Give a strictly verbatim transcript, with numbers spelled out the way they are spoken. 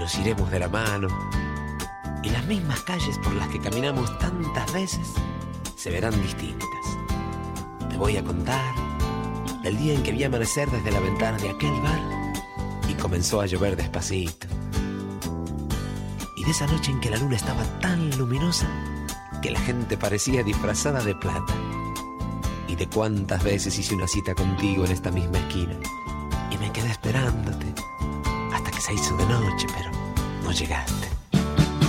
nos iremos de la mano y las mismas calles por las que caminamos tantas veces se verán distintas. Te voy a contar del día en que vi amanecer desde la ventana de aquel bar y comenzó a llover despacito. Y de esa noche en que la luna estaba tan luminosa que la gente parecía disfrazada de plata. Y de cuántas veces hice una cita contigo en esta misma esquina y me quedé esperándote hasta que se hizo de noche, pero no llegaste.